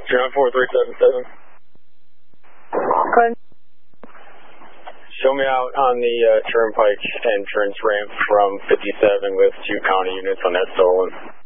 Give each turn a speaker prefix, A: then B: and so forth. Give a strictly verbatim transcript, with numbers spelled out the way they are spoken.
A: John four three seven seven.
B: Good.
A: Show me out on the uh, Turnpike entrance ramp from fifty-seven with two county units on that stolen.